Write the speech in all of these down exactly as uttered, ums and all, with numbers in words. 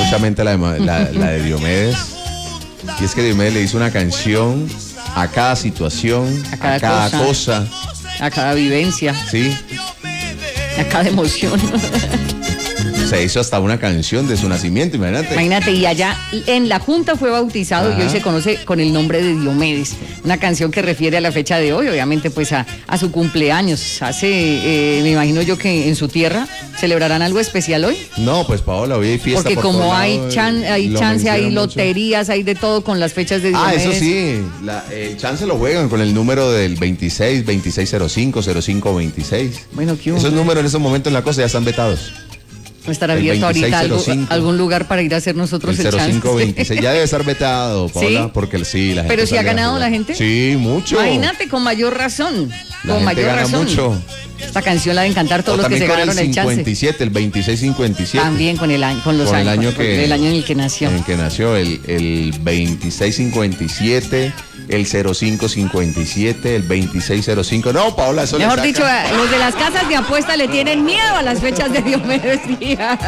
mucha mente la de, la, la de Diomedes. Y es que Diomedes le hizo una canción a cada situación, a cada, a cada cosa. cosa. A cada vivencia. Sí. A cada emoción. Se hizo hasta una canción de su nacimiento, imagínate. Imagínate, y allá en la Junta fue bautizado. Ajá. Y hoy se conoce con el nombre de Diomedes. Una canción que refiere a la fecha de hoy, obviamente pues a, a su cumpleaños. Hace, eh, me imagino yo que en su tierra celebrarán algo especial hoy. No, pues Paola, hoy hay fiesta. Porque por como hay, lado, chan, hay chance, hay loterías, mucho. Hay de todo con las fechas de Diomedes. Ah, eso sí, la, el chance lo juegan con el número del veintiséis, veintiséis cero cinco, cero cinco veintiséis. Bueno, ¿qué hubo? Esos números en estos momentos en la cosa ya están vetados. Estará abierto ahorita algo, algún lugar para ir a hacer nosotros el, el cero cinco veintiséis. Ya debe estar vetado, Paola, ¿sí? Porque sí, la gente. Pero si ha ganado la gente. Sí, mucho. Imagínate, con mayor razón. La con gente mayor gana razón. mucho. Esta canción la de encantar todos o los que se ganaron el, el chance. cincuenta y siete, el veintiséis cincuenta y siete. También con el año, con los con años, el año que, el año en el que nació. En el que nació, el, el veintiséis cincuenta y siete, el cero cinco cincuenta y siete, el veintiséis cero cinco. No, Paola, eso mejor le saca... dicho, los de las casas de apuesta le tienen miedo a las fechas de Diomedes Díaz.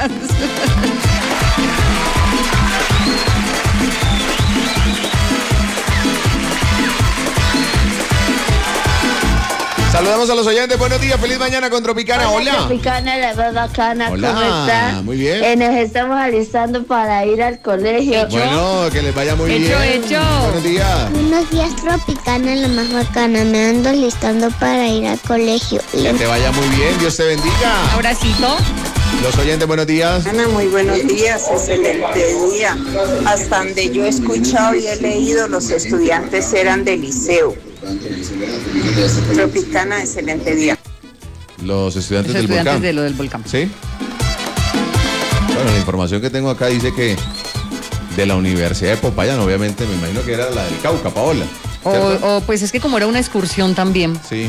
Saludamos a los oyentes, buenos días, feliz mañana con Tropicana, hola. Hola Tropicana, la más bacana, hola, ¿cómo está? Muy bien. Eh, nos estamos alistando para ir al colegio. Bueno, que les vaya muy hecho, bien. Hecho, Buenos días. Buenos días, Tropicana, la más bacana, me ando alistando para ir al colegio. Que te vaya muy bien, Dios te bendiga. Abracito. Los oyentes, buenos días. Ana, muy buenos días, excelente día. Hasta donde yo he escuchado y he leído, los estudiantes eran del liceo. Tropicana, excelente día. Los estudiantes, los del estudiantes volcán. de lo del volcán. ¿Sí? Bueno, la información que tengo acá dice que de la Universidad de Popayán, obviamente, me imagino que era la del Cauca, Paola. O, o pues es que como era una excursión también. Sí.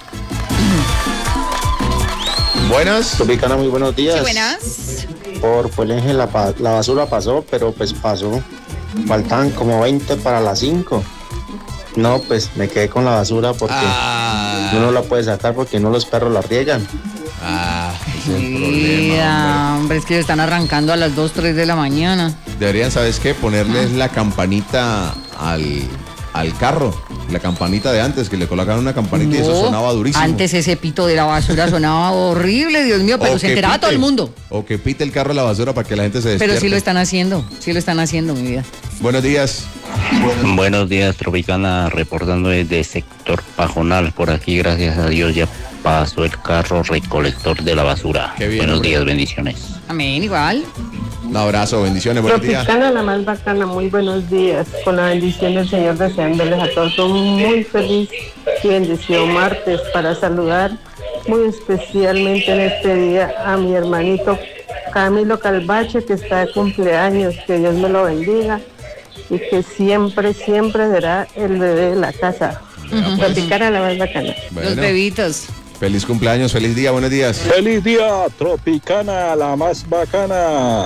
Buenas. Tropicana, muy buenos días. Sí, buenas. Por Puelenje la, la basura pasó, pero pues pasó. Faltan como veinte para las cinco. No, pues me quedé con la basura porque ah. uno la puede sacar porque no los perros la riegan. Ah, ese es el sí, problema, hombre. hombre, es que están arrancando a las dos, tres de la mañana. Deberían, ¿sabes qué? Ponerles ah. la campanita al, al carro. La campanita de antes, que le colocaban una campanita no, y eso sonaba durísimo. Antes ese pito de la basura sonaba horrible, Dios mío, pero o se enteraba pite, todo el mundo. O que pite el carro de la basura para que la gente se despierte. Pero sí lo están haciendo, sí lo están haciendo, mi vida. Buenos días. Buenos días, Tropicana, reportando desde sector Pajonal. Por aquí, gracias a Dios, ya pasó el carro recolector de la basura. Qué bien, buenos hombre. días, bendiciones. Amén, igual. Un abrazo, bendiciones, buenos días. Tropicana, la más bacana, muy buenos días. Con la bendición del Señor, deseándoles a todos un muy feliz y bendecido martes para saludar muy especialmente en este día a mi hermanito Camilo Calvache, que está de cumpleaños. Que Dios me lo bendiga y que siempre, siempre será el bebé de la casa. Uh-huh. Tropicana, la más bacana. Bueno. Los bebitos. Feliz cumpleaños, feliz día, buenos días. Feliz día, Tropicana, la más bacana.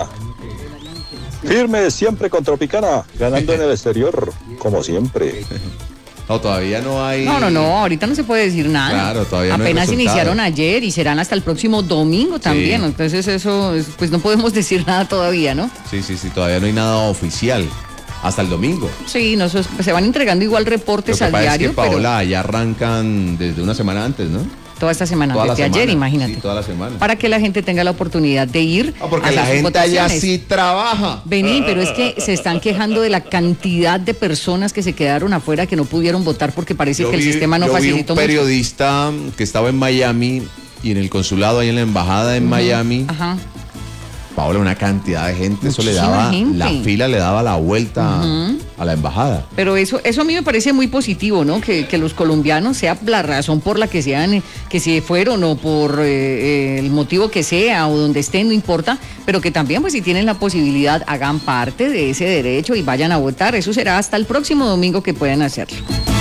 Firme siempre con Tropicana, ganando en el exterior, como siempre. No, todavía no hay... No, no, no, ahorita no se puede decir nada. Claro, todavía no hay apenas resultado. Iniciaron ayer y serán hasta el próximo domingo también. Sí. Entonces eso, pues no podemos decir nada todavía, ¿no? Sí, sí, sí, todavía no hay nada oficial. Hasta el domingo. Sí, no, se van entregando igual reportes al diario. Es que, Paola, pero... ya arrancan desde una semana antes, ¿no? Toda esta semana, toda desde semana, ayer, imagínate. Sí, toda la semana. Para que la gente tenga la oportunidad de ir. Ah, porque la gente allá sí trabaja. Vení, pero es que se están quejando de la cantidad de personas que se quedaron afuera, que no pudieron votar porque parece yo que vi, el sistema no yo facilitó vi un periodista mucho. que estaba en Miami y en el consulado ahí en la embajada en uh-huh. Miami. Ajá. Paola, una cantidad de gente, Muchísima eso le daba, gente. la fila le daba la vuelta uh-huh. a la embajada. Pero eso, eso a mí me parece muy positivo, ¿no? Que, que los colombianos, sea la razón por la que sean, que se fueron o por eh, el motivo que sea o donde estén, no importa, pero que también, pues si tienen la posibilidad, hagan parte de ese derecho y vayan a votar. Eso será hasta el próximo domingo que puedan hacerlo.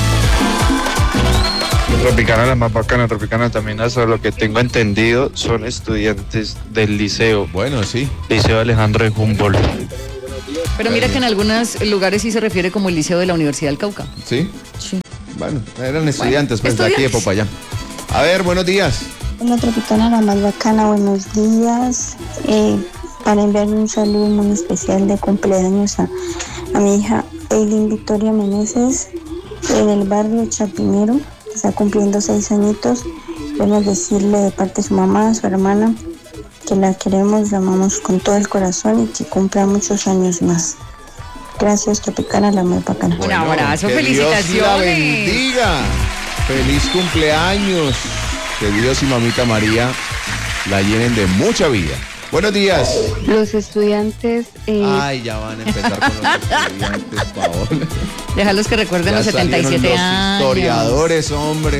Tropicana, la más bacana, Tropicana también, hasta lo que tengo entendido, son estudiantes del liceo. Bueno, sí. Liceo Alejandro de Humboldt. Pero mira que en algunos lugares sí se refiere como el liceo de la Universidad del Cauca. ¿Sí? Sí. Bueno, eran estudiantes, bueno, pues, estudiantes. de aquí de Popayán. A ver, buenos días. Hola, Tropicana, la más bacana, buenos días. Eh, para enviar un saludo muy especial de cumpleaños a, a mi hija Eileen Victoria Meneses, en el barrio Chapinero, que está cumpliendo seis añitos. Queremos decirle de parte de su mamá, su hermana, que la queremos, la amamos con todo el corazón y que cumpla muchos años más. Gracias, Tropicana, la más bacana. Un abrazo, que felicitaciones. Dios la bendiga. Feliz cumpleaños. Que Dios y mamita María la llenen de mucha vida. Buenos días. Los estudiantes... Eh... Ay, ya van a empezar con los estudiantes, Paola. Déjalos que recuerden Ya los setenta y siete los años. historiadores, hombre.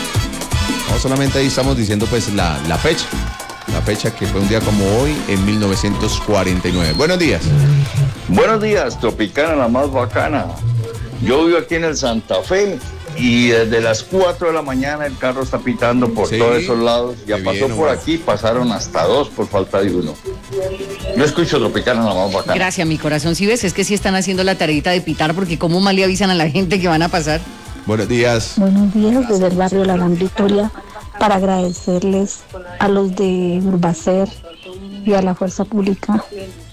No, solamente ahí estamos diciendo pues la, la fecha. La fecha que fue un día como hoy en mil novecientos cuarenta y nueve. Buenos días. Buenos días, Tropicana, la más bacana. Yo vivo aquí en el Santa Fe y desde las cuatro de la mañana el carro está pitando por Sí, todos esos lados. Ya qué pasó bien, por hombre. aquí, pasaron hasta dos por falta de uno. Yo escucho Tropicana, la más bacana. Gracias, mi corazón. Si ves, es que sí están haciendo la tareita de pitar, porque cómo mal le avisan a la gente que van a pasar. Buenos días. Buenos días, desde el barrio La Gran Victoria, para agradecerles a los de Urbacer y a la Fuerza Pública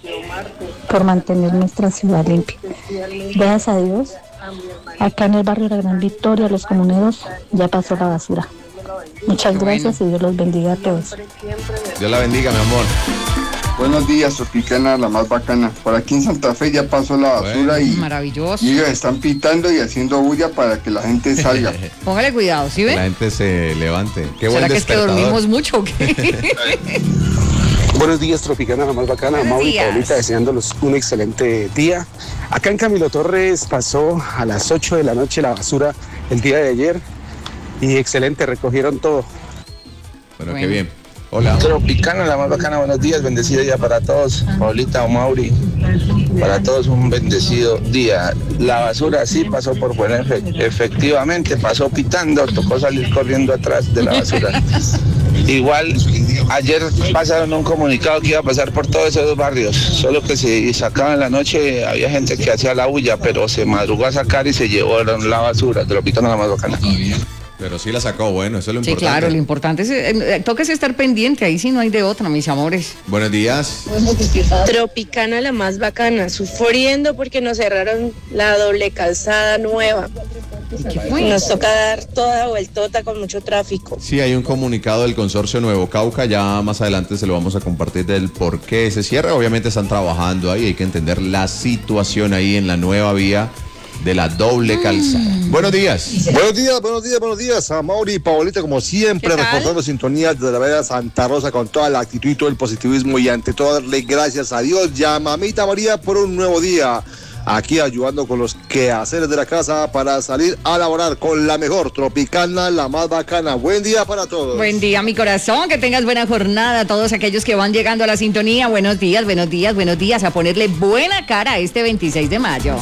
por mantener nuestra ciudad limpia. Gracias a Dios, acá en el barrio La Gran Victoria, los comuneros, ya pasó la basura. Muchas gracias y Dios los bendiga a todos. Dios la bendiga, mi amor. Buenos días, Tropicana, la más bacana. Por aquí en Santa Fe ya pasó la basura Bueno. y, Maravilloso. y ellos están pitando y haciendo bulla para que la gente salga. Póngale cuidado, ¿sí Que ven? la gente se levante. Qué buen ¿Será que es que despertador. dormimos mucho o qué? Buenos días, Tropicana, la más bacana. Buenos Mauri y días. Paulita, deseándolos un excelente día. Acá en Camilo Torres pasó a las ocho de la noche la basura el día de ayer y excelente, recogieron todo. Bueno, Bueno. qué bien. Hola. Tropicana, la más bacana, buenos días, bendecido día para todos. Paulita o Mauri, para todos un bendecido día. La basura sí pasó por buena, efectivamente, pasó pitando, tocó salir corriendo atrás de la basura. Igual, ayer pasaron un comunicado que iba a pasar por todos esos barrios, solo que se sacaba en la noche, había gente que hacía la bulla, pero se madrugó a sacar y se llevaron la basura. Tropicana, la más bacana. Pero sí la sacó, bueno, eso es lo Sí, importante. claro, lo importante es, eh, toca es estar pendiente, ahí sí no hay de otra, mis amores. Buenos días. Tropicana, la más bacana, sufriendo porque nos cerraron la doble calzada nueva. Nos toca dar toda vueltota con mucho tráfico. Sí, hay un comunicado del Consorcio Nuevo Cauca, ya más adelante se lo vamos a compartir del por qué se cierra. Obviamente están trabajando ahí, hay que entender la situación ahí en la nueva vía de la doble calzada. Buenos días. Buenos días, buenos días, buenos días. A Mauri y Paolita, como siempre, ¿Qué tal? reforzando sintonía desde la Vega Santa Rosa con toda la actitud y todo el positivismo y ante todo darle gracias a Dios y a mamita María por un nuevo día. Aquí ayudando con los quehaceres de la casa para salir a laborar con la mejor Tropicana, la más bacana. Buen día para todos. Buen día, mi corazón, que tengas buena jornada. Todos aquellos que van llegando a la sintonía, buenos días, buenos días, buenos días. A ponerle buena cara a este veintiséis de mayo.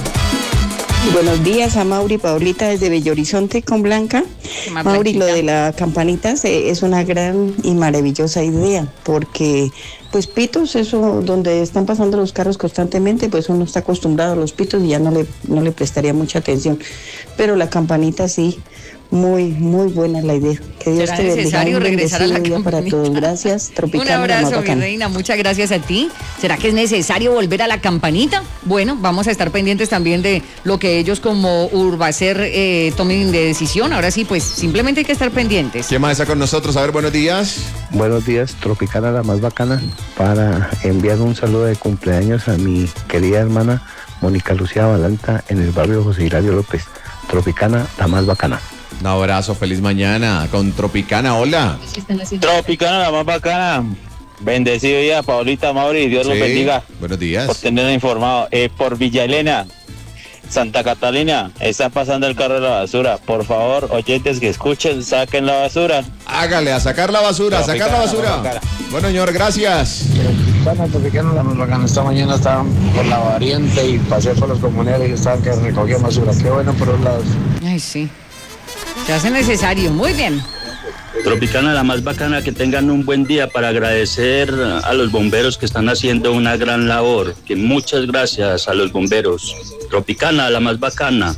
Buenos días a Mauri y Paulita desde Bello Horizonte con Blanca. Más Mauri, blanquita. lo de la campanita se- es una gran y maravillosa idea, porque pues pitos, eso donde están pasando los carros constantemente, pues uno está acostumbrado a los pitos y ya no le, no le prestaría mucha atención. Pero la campanita sí, muy, muy buena la idea. Que Dios ¿Será te bendiga. necesario Un regresar a la bendecido día para campanita? todos. Gracias, Un Tropicana, la más abrazo, mi bacana. reina, muchas gracias a ti. ¿Será que es necesario volver a la campanita? Bueno, vamos a estar pendientes también de lo que ellos como Urbacer eh, tomen de decisión. Ahora sí, pues simplemente hay que estar pendientes. ¿Quién más está con nosotros? A ver, buenos días. Buenos días, Tropicana, la más bacana, para enviar un saludo de cumpleaños a mi querida hermana Mónica Lucía Balanta en el barrio José Hilario López. Tropicana, la más bacana. Un abrazo, feliz mañana con Tropicana, hola. Tropicana, la más bacana. Bendecido día, Paulita, Mauri, Dios los Sí, bendiga buenos por días. tenernos informado. Eh, por Villa Elena, Santa Catalina, está pasando el carro de la basura. Por favor, oyentes que escuchen, saquen la basura. Hágale, a sacar la basura, a sacar la basura. Bueno, señor, gracias. Tropicana, Tropicana, la más bacana. Esta mañana estaban por la variante y pasé por los comuneros y estaban que recogían basura. Qué bueno por un lado. Ay, sí. Se hace necesario. Muy bien. Tropicana, la más bacana, que tengan un buen día para agradecer a los bomberos que están haciendo una gran labor. Que muchas gracias a los bomberos. Tropicana, la más bacana.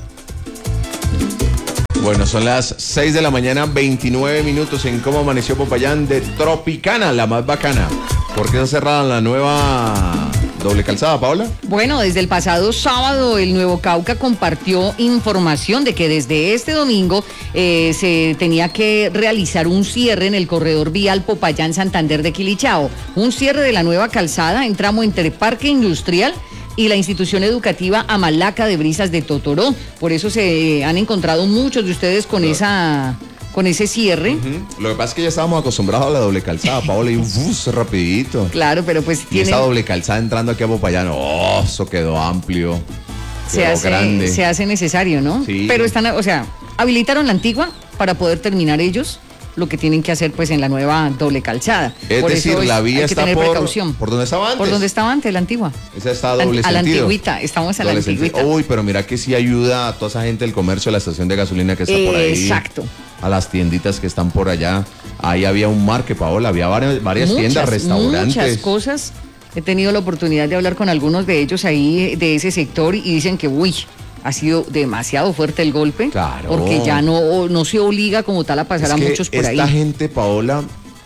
Bueno, son las seis de la mañana, veintinueve minutos en Cómo Amaneció Popayán de Tropicana, la más bacana. ¿Por qué está cerrada la nueva doble calzada, Paola? Bueno, desde el pasado sábado el Nuevo Cauca compartió información de que desde este domingo eh, se tenía que realizar un cierre en el corredor vial Popayán Santander de Quilichao. Un cierre de la nueva calzada en tramo entre Parque Industrial y la institución educativa Amalaca de Brisas de Totoró. Por eso se han encontrado muchos de ustedes con claro. esa... con ese cierre. Uh-huh. Lo que pasa es que ya estábamos acostumbrados a la doble calzada, Paola, y uf, rapidito. Claro, pero pues y tiene... esa doble calzada entrando aquí a Popayán, oh, eso quedó amplio, se quedó hace, grande. Se hace necesario, ¿no? Sí. Pero están, o sea, habilitaron la antigua para poder terminar ellos lo que tienen que hacer pues en la nueva doble calzada. Es por decir, eso la vía está por, precaución. por donde estaba antes. Por donde estaba antes, la antigua. Esa está a doble a, sentido. A la antigüita, estamos a doble la antigüita. Sentido. Uy, pero mira que sí ayuda a toda esa gente del comercio de la estación de gasolina que está eh, por ahí. Exacto. A las tienditas que están por allá. Ahí había un marque, Paola, había varias, varias muchas, tiendas, restaurantes. Muchas cosas. He tenido la oportunidad de hablar con algunos de ellos ahí de ese sector y dicen que, uy, ha sido demasiado fuerte el golpe. Claro. Porque ya no, no se obliga como tal a pasar es a que muchos por esta ahí. Esta gente, Paola,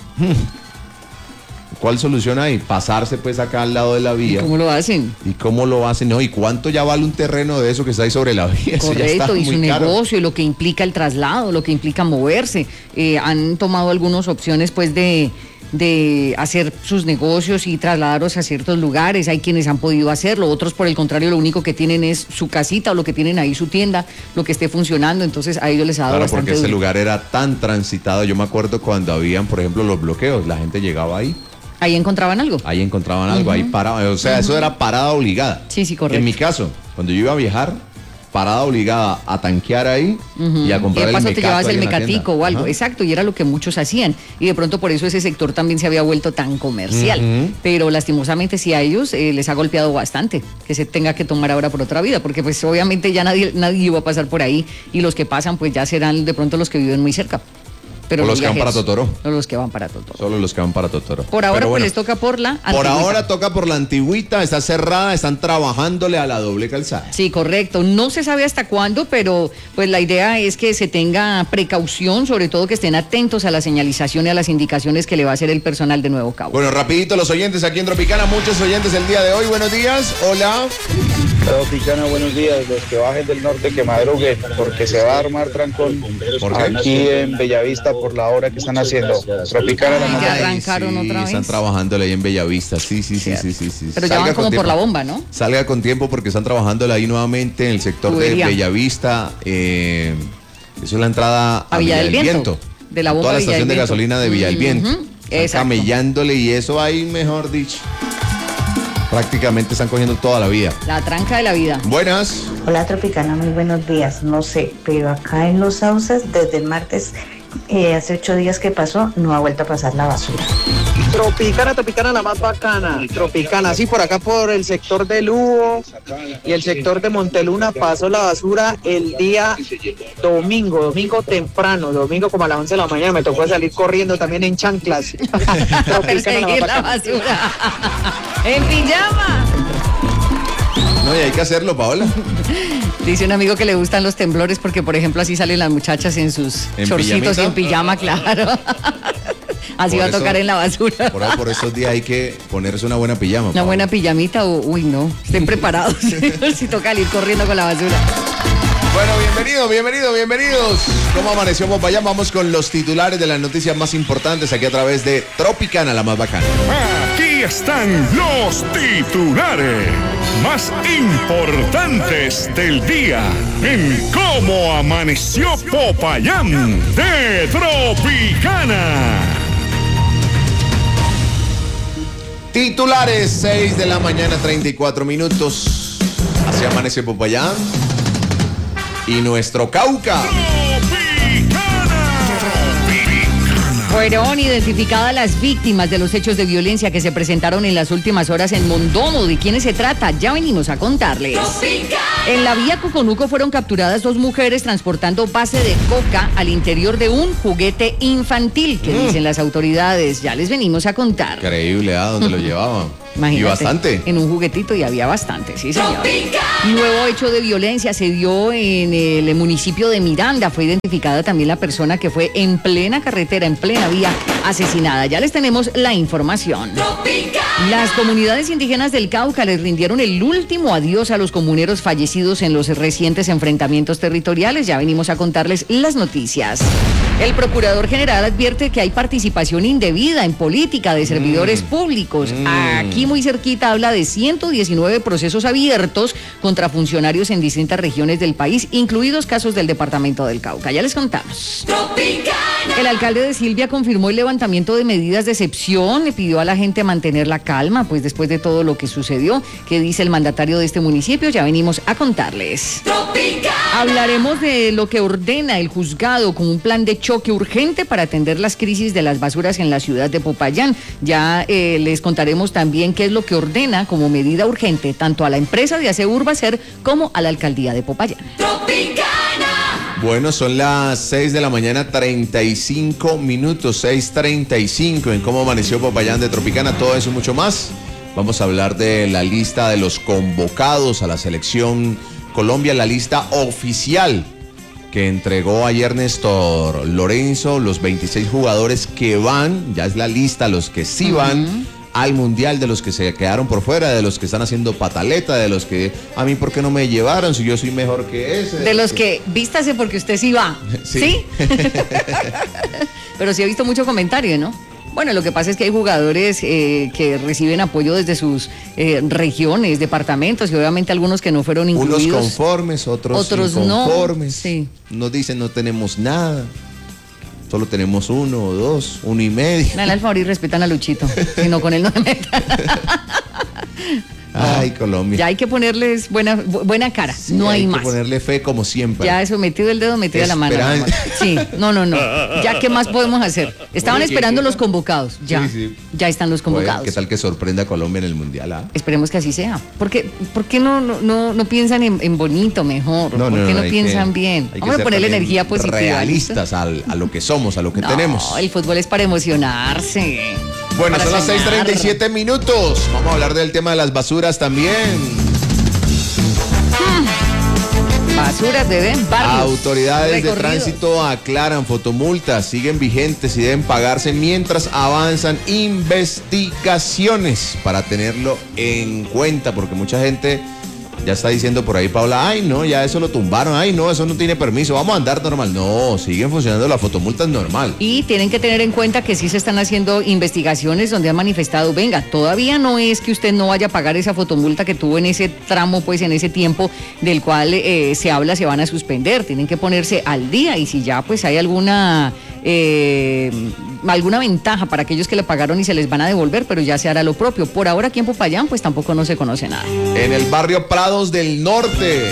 ¿cuál solución hay? Pasarse pues acá al lado de la vía. ¿Y cómo lo hacen? ¿Y cómo lo hacen? No, ¿y cuánto ya vale un terreno de eso que está ahí sobre la vía? Correcto, y su negocio, y lo que implica el traslado, lo que implica moverse. Eh, han tomado algunas opciones pues de... de hacer sus negocios y trasladarlos a ciertos lugares. Hay quienes han podido hacerlo, otros por el contrario lo único que tienen es su casita o lo que tienen ahí su tienda, lo que esté funcionando, entonces a ellos les ha dado claro, bastante porque ese duro. lugar era tan transitado. Yo me acuerdo cuando habían, por ejemplo, los bloqueos, la gente llegaba ahí. Ahí encontraban algo. Ahí encontraban algo, uh-huh. ahí paraban, o sea, uh-huh. eso era parada obligada. Sí, sí, correcto. En mi caso, cuando yo iba a viajar, parada obligada a tanquear ahí uh-huh. y a comprar y de paso el te llevabas el mecatico o algo, ajá. exacto, y era lo que muchos hacían, y de pronto por eso ese sector también se había vuelto tan comercial, uh-huh. pero lastimosamente sí a ellos eh, les ha golpeado bastante, que se tenga que tomar ahora por otra vida, porque pues obviamente ya nadie, nadie iba a pasar por ahí, y los que pasan pues ya serán de pronto los que viven muy cerca. Pero o los, los que van para Totoro. O los que van para Totoro. Solo los que van para Totoro. Por ahora bueno, pues les toca por la antigüita. Por ahora toca por la antigüita, está cerrada, están trabajándole a la doble calzada. Sí, correcto. No se sabe hasta cuándo, pero pues la idea es que se tenga precaución, sobre todo que estén atentos a la señalización y a las indicaciones que le va a hacer el personal de Nuevo Cauca. Bueno, rapidito los oyentes aquí en Tropicana, muchos oyentes el día de hoy. Buenos días, hola. Tropicana, buenos días. Los que bajen del norte que madruguen, porque se va a armar trancón aquí en Bellavista por la hora que están haciendo. Tropicana la ya arrancaron sí, otra vez. Están trabajando ahí en Bellavista, sí, sí, sí, sí, sí, sí. Pero ya van como por la bomba, ¿no? Salga con tiempo porque están trabajando ahí nuevamente en el sector Tubería. de Bellavista. Eh, eso es la entrada a, a Villa, Villa del Viento. Viento. De la bomba toda la Villa estación de Viento. gasolina de Villa del Viento. Uh-huh. Están camellándole y eso ahí, mejor dicho. Prácticamente están cogiendo toda la vida. La tranca de la vida. Buenas. Hola Tropicana, muy buenos días. No sé, pero acá en Los Sauces, desde el martes, eh, hace ocho días que pasó, no ha vuelto a pasar la basura. Tropicana, Tropicana, la más bacana. Tropicana, sí, por acá por el sector de Lugo y el sector de Monteluna pasó la basura el día domingo, domingo temprano, domingo como a las once de la mañana. Me tocó salir corriendo también en chanclas. Tropicana, la, la basura. En pijama. No, y hay que hacerlo, Paola. Dice un amigo que le gustan los temblores porque, por ejemplo, así salen las muchachas en sus ¿En chorcitos y en pijama, claro. Así por va a tocar eso, en la basura. Por, por esos días hay que ponerse una buena pijama. Una Paola. buena pijamita o, uy, no, estén preparados si toca ir corriendo con la basura. Bueno, bienvenidos, bienvenidos, bienvenidos. ¿Cómo amaneció Popayán? Vamos con los titulares de las noticias más importantes aquí a través de Tropicana, la más bacana. Aquí están los titulares más importantes del día en Cómo amaneció Popayán de Tropicana. Titulares, seis de la mañana, treinta y cuatro minutos. Así amanece Popayán. Y nuestro Cauca. Fueron identificadas las víctimas de los hechos de violencia que se presentaron en las últimas horas en Mondomo. ¿De quiénes se trata? Ya venimos a contarles. En la vía Coconuco fueron capturadas dos mujeres transportando base de coca al interior de un juguete infantil. ¿Qué mm. dicen las autoridades? Ya les venimos a contar. Increíble, ¿a dónde lo llevaban? Imagínate, y bastante. En un juguetito y había bastante, sí señor. Nuevo hecho de violencia se dio en el municipio de Miranda. Fue identificada también la persona que fue en plena carretera, en plena vía, asesinada. Ya les tenemos la información. Las comunidades indígenas del Cauca les rindieron el último adiós a los comuneros fallecidos en los recientes enfrentamientos territoriales. Ya venimos a contarles las noticias. El procurador general advierte que hay participación indebida en política de servidores mm. públicos. Mm. Aquí muy cerquita habla de ciento diecinueve procesos abiertos contra funcionarios en distintas regiones del país, incluidos casos del departamento del Cauca. Ya les contamos. Tropicana. El alcalde de Silvia confirmó el levantamiento de medidas de excepción. Le pidió a la gente mantener la calma, pues después de todo lo que sucedió. ¿Qué dice el mandatario de este municipio? Ya venimos a contarles. Tropicana. Hablaremos de lo que ordena el juzgado con un plan de choque urgente para atender las crisis de las basuras en la ciudad de Popayán. Ya eh, les contaremos también qué es lo que ordena como medida urgente tanto a la empresa de Aseo Urbacer como a la alcaldía de Popayán. Tropicana. Bueno, son las seis de la mañana, treinta y cinco minutos, seis treinta y cinco en cómo amaneció Popayán de Tropicana. Todo eso y mucho más. Vamos a hablar de la lista de los convocados a la selección Colombia, la lista oficial que entregó ayer Néstor Lorenzo, los veintiséis jugadores que van, ya es la lista, los que sí van uh-huh. al Mundial, de los que se quedaron por fuera, de los que están haciendo pataleta, de los que, a mí, ¿por qué no me llevaron si yo soy mejor que ese? De, de los que, que, vístase porque usted sí va, ¿sí? ¿Sí? Pero sí he visto mucho comentario, ¿no? Bueno, lo que pasa es que hay jugadores eh, que reciben apoyo desde sus eh, regiones, departamentos, y obviamente algunos que no fueron incluidos. Unos conformes, otros, otros inconformes. No. Sí. Nos dicen no tenemos nada, solo tenemos uno o dos, uno y medio. Dale al favor y respetan a Luchito, si no con él no me metan. Ay, Colombia. Ya hay que ponerles buena buena cara, sí, no hay, hay más. Hay que ponerle fe como siempre. Ya eso, metido el dedo, metido la mano. Sí, no, no, no. Ya, ¿qué más podemos hacer? Estaban Oye, esperando los convocados. Ya, sí, sí. ya están los convocados. Oye, ¿qué tal que sorprenda a Colombia en el Mundial? ¿Ah? Esperemos que así sea. ¿Por qué, ¿por qué no, no, no, no piensan en, en bonito mejor? No, ¿Por no, qué no, no piensan que, bien? Vamos a ponerle energía positiva. Realistas al, a lo que somos, a lo que no, tenemos. El fútbol es para emocionarse. Bueno, son las seis treinta y siete minutos. Vamos a hablar del tema de las basuras también. Hmm. Basuras deben barrios. Autoridades recorridos. de tránsito aclaran fotomultas, siguen vigentes y deben pagarse mientras avanzan investigaciones, para tenerlo en cuenta, porque mucha gente ya está diciendo por ahí, Paula, ay no, ya eso lo tumbaron, ay no, eso no tiene permiso, vamos a andar normal. No, siguen funcionando las fotomultas normal. Y tienen que tener en cuenta que sí se están haciendo investigaciones donde han manifestado, venga, todavía no es que usted no vaya a pagar esa fotomulta que tuvo en ese tramo, pues en ese tiempo del cual eh, se habla, se van a suspender, tienen que ponerse al día, y si ya pues hay alguna... Eh, alguna ventaja para aquellos que le pagaron y se les van a devolver, pero ya se hará lo propio. Por ahora aquí en Popayán pues tampoco no se conoce nada. En el barrio Prados del Norte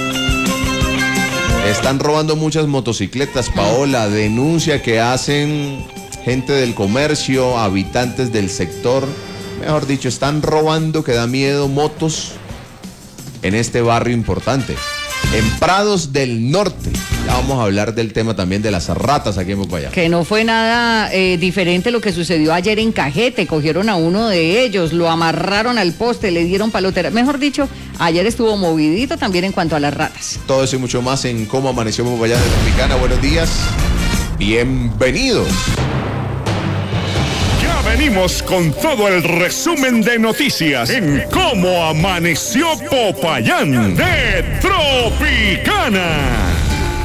están robando muchas motocicletas, Paola. Denuncia que hacen gente del comercio, habitantes del sector, mejor dicho, están robando, que da miedo, motos en este barrio importante. En Prados del Norte. Ya vamos a hablar del tema también de las ratas aquí en Popayán. Que no fue nada eh, diferente lo que sucedió ayer en Cajete. Cogieron a uno de ellos, lo amarraron al poste, le dieron palotera. Mejor dicho, ayer estuvo movidito también en cuanto a las ratas. Todo eso y mucho más en Cómo Amaneció Popayán de Tropicana. Buenos días, bienvenidos. Venimos con todo el resumen de noticias en Cómo Amaneció Popayán de Tropicana.